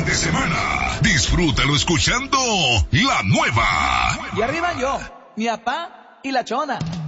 fin de semana. Disfrútalo escuchando La Nueva. Y arriba yo, mi papá y la chona.